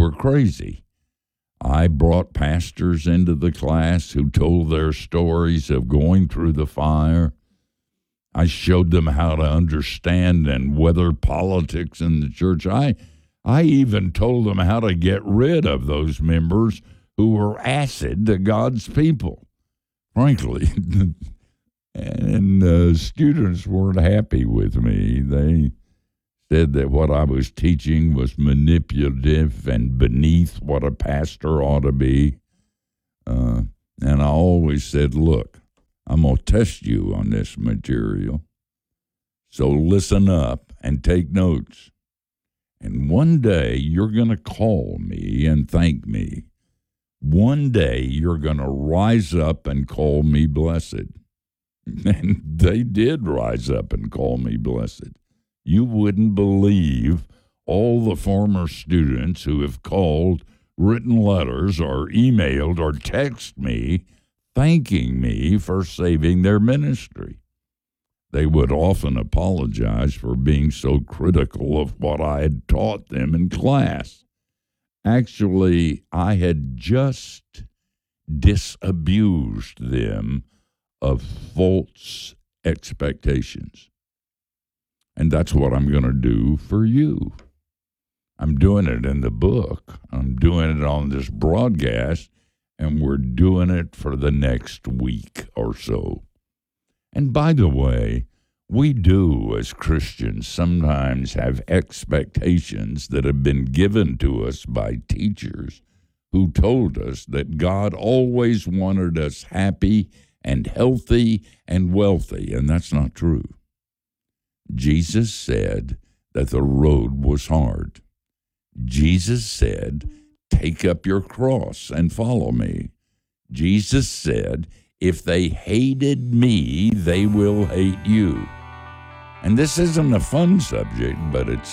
were crazy. I brought pastors into the class who told their stories of going through the fire. I showed them how to understand and weather politics in the church. I even told them how to get rid of those members who were acid to God's people. Frankly, and students weren't happy with me. They said that what I was teaching was manipulative and beneath what a pastor ought to be. And I always said, look, I'm going to test you on this material. So listen up and take notes. And one day you're going to call me and thank me. One day you're going to rise up and call me blessed. And they did rise up and call me blessed. You wouldn't believe all the former students who have called, written letters, or emailed or texted me thanking me for saving their ministry. They would often apologize for being so critical of what I had taught them in class. Actually, I had just disabused them of false expectations. And that's what I'm going to do for you. I'm doing it in the book. I'm doing it on this broadcast, and we're doing it for the next week or so. And by the way, we do, as Christians, sometimes have expectations that have been given to us by teachers who told us that God always wanted us happy and healthy and wealthy, and that's not true. Jesus said that the road was hard. Jesus said, take up your cross and follow me. Jesus said, if they hated me, they will hate you. And this isn't a fun subject, but it's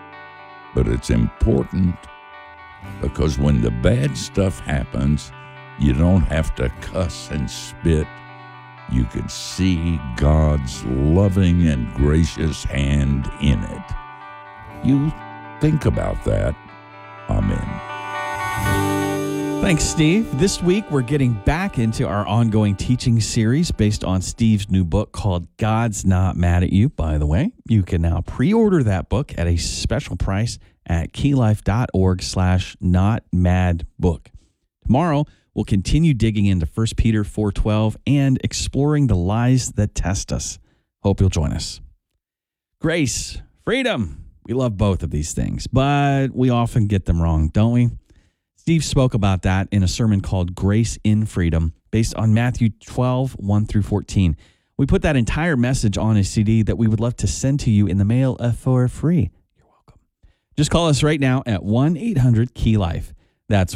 important, because when the bad stuff happens, you don't have to cuss and spit. You can see God's loving and gracious hand in it. You think about that. Amen. Thanks, Steve. This week, we're getting back into our ongoing teaching series based on Steve's new book called God's Not Mad at You, by the way. You can now pre-order that book at a special price at keylife.org/notmadbook. Tomorrow, we'll continue digging into 1 Peter 4:12 and exploring the lies that test us. Hope you'll join us. Grace, freedom. We love both of these things, but we often get them wrong, don't we? Steve spoke about that in a sermon called Grace in Freedom, based on Matthew 12:1-14. We put that entire message on a CD that we would love to send to you in the mail for free. You're welcome. Just call us right now at 1-800-KEY-LIFE. That's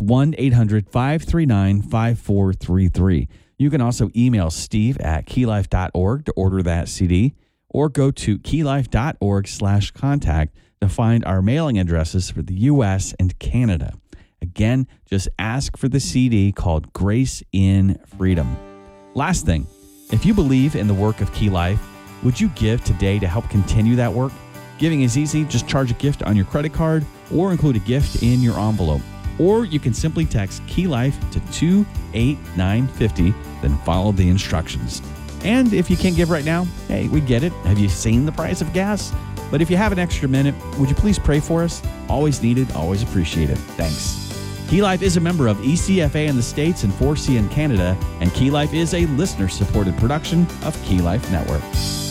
1-800-539-5433. You can also email Steve at keylife.org to order that CD, or go to keylife.org/contact to find our mailing addresses for the U.S. and Canada. Again, just ask for the CD called Grace in Freedom. Last thing, if you believe in the work of Key Life, would you give today to help continue that work? Giving is easy. Just charge a gift on your credit card or include a gift in your envelope. Or you can simply text Key Life to 28950, then follow the instructions. And if you can't give right now, hey, we get it. Have you seen the price of gas? But if you have an extra minute, would you please pray for us? Always needed, always appreciated. Thanks. Key Life is a member of ECFA in the States and 4C in Canada, and Key Life is a listener-supported production of Key Life Network.